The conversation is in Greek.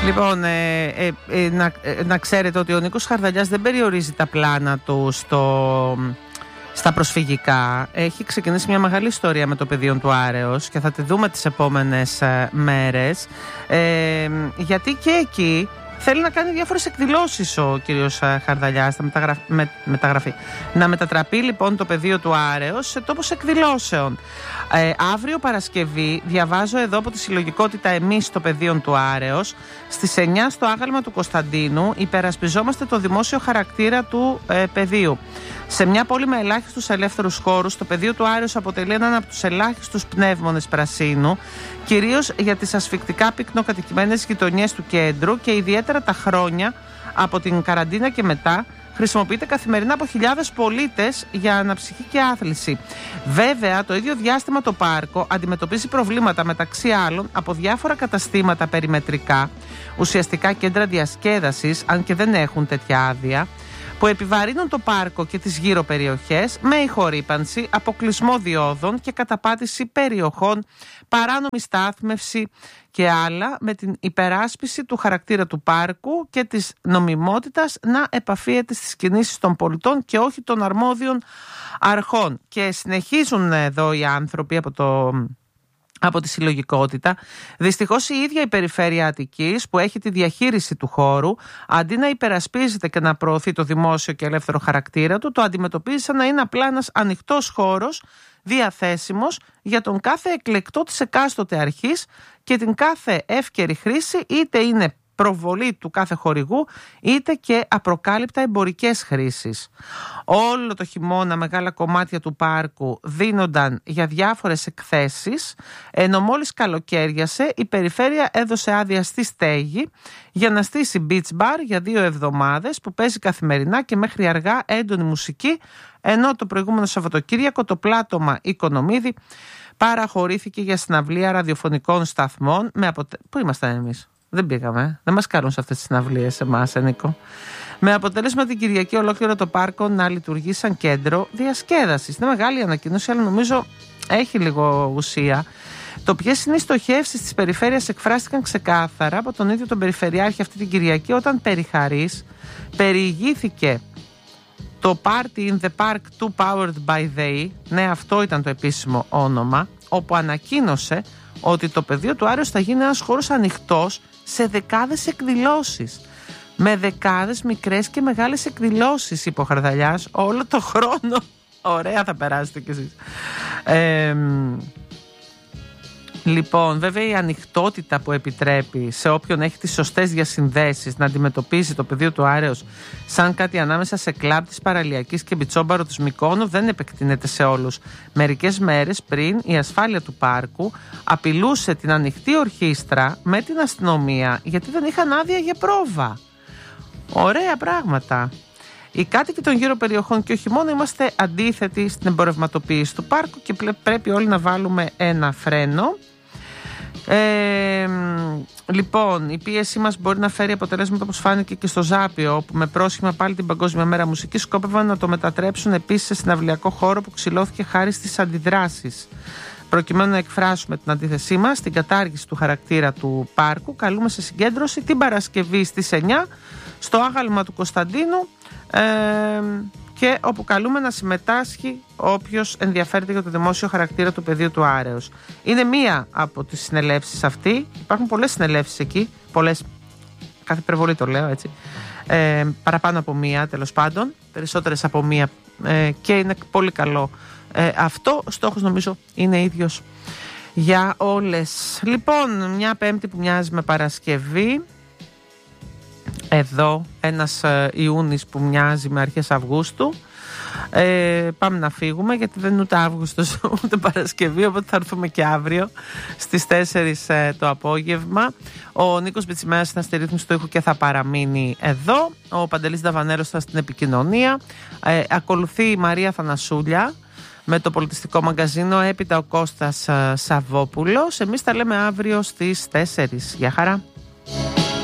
Λοιπόν, να ξέρετε ότι ο Νίκος Χαρδαλιάς δεν περιορίζει τα πλάνα του στα προσφυγικά. Έχει ξεκινήσει μια μεγάλη ιστορία με το πεδίο του Άρεος και θα τη δούμε τις επόμενες μέρες, γιατί και εκεί θέλει να κάνει διάφορες εκδηλώσεις ο κύριος Χαρδαλιάς, να μετατραπεί λοιπόν το πεδίο του Άρεος σε τόπος εκδηλώσεων. Αύριο Παρασκευή, διαβάζω εδώ από τη συλλογικότητα Εμείς στο πεδίο του Άρεος, στις 9 στο άγαλμα του Κωνσταντίνου υπερασπιζόμαστε το δημόσιο χαρακτήρα του πεδίου. Σε μια πόλη με ελάχιστους ελεύθερους χώρους, το πεδίο του Άρεος αποτελεί έναν από τους ελάχιστους πνεύμονες πρασίνου, κυρίως για τις ασφυκτικά πυκνοκατοικημένες γειτονιές του κέντρου και ιδιαίτερα τα χρόνια από την καραντίνα και μετά. Χρησιμοποιείται καθημερινά από χιλιάδες πολίτες για αναψυχή και άθληση. Βέβαια, το ίδιο διάστημα το πάρκο αντιμετωπίζει προβλήματα, μεταξύ άλλων από διάφορα καταστήματα περιμετρικά, ουσιαστικά κέντρα διασκέδασης, αν και δεν έχουν τέτοια άδεια, που επιβαρύνουν το πάρκο και τις γύρω περιοχές με ηχορύπανση, αποκλεισμό διόδων και καταπάτηση περιοχών, παράνομη στάθμευση και άλλα, με την υπεράσπιση του χαρακτήρα του πάρκου και της νομιμότητας να επαφίεται στις κινήσεις των πολιτών και όχι των αρμόδιων αρχών. Και συνεχίζουν εδώ οι άνθρωποι από τη συλλογικότητα. Δυστυχώς η ίδια η Περιφέρεια Αττικής, που έχει τη διαχείριση του χώρου, αντί να υπερασπίζεται και να προωθεί το δημόσιο και ελεύθερο χαρακτήρα του, το αντιμετωπίζει σαν να είναι απλά ένας ανοιχτός χώρος, διαθέσιμος για τον κάθε εκλεκτό της εκάστοτε αρχής και την κάθε εύκαιρη χρήση, είτε είναι προβολή του κάθε χορηγού, είτε και απροκάλυπτα εμπορικές χρήσεις. Όλο το χειμώνα μεγάλα κομμάτια του πάρκου δίνονταν για διάφορες εκθέσεις, ενώ μόλις καλοκαίριασε η περιφέρεια έδωσε άδεια στη στέγη για να στήσει beach bar για 2 εβδομάδες, που παίζει καθημερινά και μέχρι αργά έντονη μουσική, ενώ το προηγούμενο Σαββατοκύριακο το πλάτωμα Οικονομίδη παραχωρήθηκε για συναυλία ραδιοφωνικών σταθμών. Πού ήμασταν εμείς? Δεν πήγαμε. Δεν μας κάνουν σε αυτές τις συναυλίες εμάς, Νίκο. Με αποτέλεσμα την Κυριακή ολόκληρο το πάρκο να λειτουργεί σαν κέντρο διασκέδασης. Είναι μεγάλη ανακοίνωση, αλλά νομίζω έχει λίγο ουσία. Το ποιες είναι οι στοχεύσεις της περιφέρειας εκφράστηκαν ξεκάθαρα από τον ίδιο τον Περιφερειάρχη αυτή την Κυριακή, όταν περιχαρής περιηγήθηκε το Party in the Park 2 Powered by They. Ναι, αυτό ήταν το επίσημο όνομα, όπου ανακοίνωσε ότι το πεδίο του Άρεος θα γίνει ένας χώρος ανοιχτός σε δεκάδες εκδηλώσεις. Με δεκάδες μικρές και μεγάλες εκδηλώσεις, είπε ο Χαρδαλιάς, όλο το χρόνο. Ωραία θα περάσετε κι εσείς. Λοιπόν, βέβαια η ανοιχτότητα που επιτρέπει σε όποιον έχει τις σωστές διασυνδέσεις να αντιμετωπίσει το πεδίο του Άρεος σαν κάτι ανάμεσα σε κλαμπ της Παραλιακής και Μπιτσόμπαρο του Μυκόνου δεν επεκτείνεται σε όλους. Μερικές μέρες πριν η ασφάλεια του πάρκου απειλούσε την ανοιχτή ορχήστρα με την αστυνομία, γιατί δεν είχαν άδεια για πρόβα. Ωραία πράγματα. Οι κάτοικοι των γύρω περιοχών και όχι μόνο είμαστε αντίθετοι στην εμπορευματοποίηση του πάρκου και πρέπει όλοι να βάλουμε ένα φρένο. Λοιπόν, η πίεσή μας μπορεί να φέρει αποτελέσματα, όπως φάνηκε και στο Ζάπιο, όπου με πρόσχημα πάλι την Παγκόσμια Μέρα Μουσικής σκόπευαν να το μετατρέψουν επίσης σε συναυλιακό χώρο που ξυλώθηκε χάρη στις αντιδράσεις. Προκειμένου να εκφράσουμε την αντίθεσή μας στην κατάργηση του χαρακτήρα του πάρκου, καλούμε σε συγκέντρωση την Παρασκευή στις 9 στο άγαλμα του Κωνσταντίνου, και όπου καλούμε να συμμετάσχει όποιος ενδιαφέρεται για το δημόσιο χαρακτήρα του πεδίου του Άρεος. Είναι μία από τις συνελεύσεις αυτή. Υπάρχουν πολλές συνελεύσεις εκεί, πολλές, κάθε υπερβολή το λέω έτσι, παραπάνω από μία τέλος πάντων, περισσότερες από μία, και είναι πολύ καλό αυτό. Ο στόχος νομίζω είναι ίδιος για όλες. Λοιπόν, μια Πέμπτη που μοιάζει με Παρασκευή. Εδώ ένας Ιούνις που μοιάζει με αρχές Αυγούστου. Πάμε να φύγουμε, γιατί δεν είναι ούτε Αύγουστος ούτε Παρασκευή, οπότε θα έρθουμε και αύριο στις 4 το απόγευμα. Ο Νίκος Μπιτσιμέρας ήταν στη ρύθμιση του ήχου και θα παραμείνει εδώ. Ο Παντελής Νταβανέρος θα στην επικοινωνία. Ακολουθεί η Μαρία Θανασούλια με το πολιτιστικό μαγκαζίνο, έπειτα ο Κώστας Σαββόπουλος. Εμείς τα λέμε αύριο στις 4. Γεια χαρά.